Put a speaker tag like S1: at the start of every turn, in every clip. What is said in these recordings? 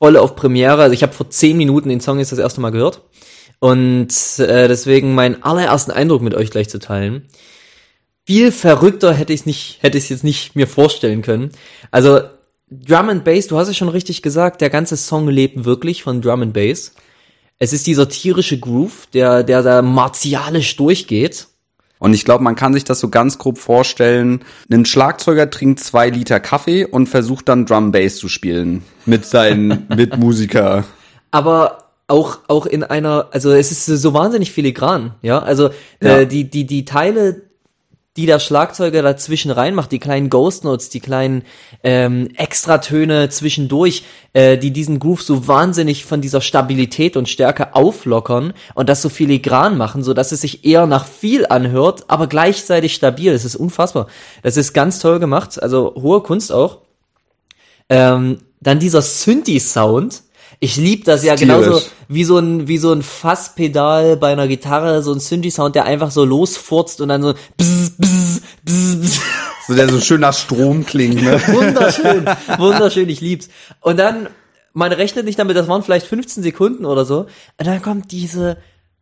S1: voll auf Premiere. Also ich habe vor 10 Minuten den Song jetzt das erste Mal gehört. Und deswegen meinen allerersten Eindruck mit euch gleich zu teilen. Viel verrückter hätte ich es jetzt nicht mir vorstellen können. Also Drum and Bass, du hast es schon richtig gesagt, der ganze Song lebt wirklich von Drum and Bass. Es ist dieser tierische Groove, der da martialisch durchgeht.
S2: Und ich glaube, man kann sich das so ganz grob vorstellen. Ein Schlagzeuger trinkt 2 Liter Kaffee und versucht dann Drum Bass zu spielen mit seinen Mitmusiker.
S1: Aber auch in einer, also es ist so wahnsinnig filigran, ja. Also die Teile, die der Schlagzeuger dazwischen reinmacht, die kleinen Ghost Notes, die kleinen Extratöne zwischendurch, die diesen Groove so wahnsinnig von dieser Stabilität und Stärke auflockern und das so filigran machen, so dass es sich eher nach viel anhört, aber gleichzeitig stabil. Das ist unfassbar. Das ist ganz toll gemacht, also hohe Kunst auch. Dann dieser Synthi-Sound. Ich lieb das ja genauso wie so ein Fasspedal bei einer Gitarre, so ein Synthi-Sound, der einfach so losfurzt und dann so bzz, bzz, bzz, bzz.
S2: So der so schön nach Strom klingt, ne?
S1: Wunderschön, ich lieb's. Und dann, man rechnet nicht damit, das waren vielleicht 15 Sekunden oder so, und dann kommt diese,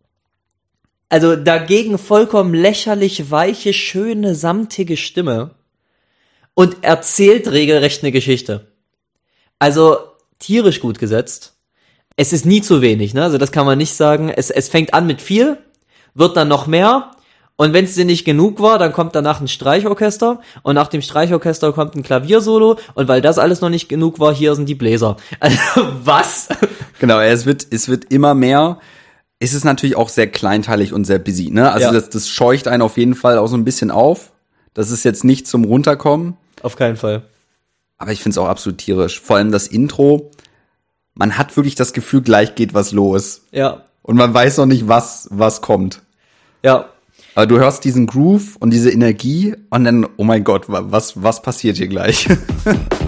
S1: also dagegen vollkommen lächerlich weiche, schöne, samtige Stimme und erzählt regelrecht eine Geschichte. Also tierisch gut gesetzt. Es ist nie zu wenig, ne? Also das kann man nicht sagen. Es fängt an mit viel, wird dann noch mehr und wenn es dir nicht genug war, dann kommt danach ein Streichorchester und nach dem Streichorchester kommt ein Klaviersolo und weil das alles noch nicht genug war, hier sind die Bläser. Also was?
S2: Genau, es wird immer mehr. Es ist natürlich auch sehr kleinteilig und sehr busy, ne? Also das scheucht einen auf jeden Fall auch so ein bisschen auf. Das ist jetzt nicht zum Runterkommen.
S1: Auf keinen Fall.
S2: Aber ich finde es auch absolut tierisch. Vor allem das Intro. Man hat wirklich das Gefühl, gleich geht was los.
S1: Ja.
S2: Und man weiß noch nicht, was kommt.
S1: Ja.
S2: Aber du hörst diesen Groove und diese Energie und dann, oh mein Gott, was passiert hier gleich?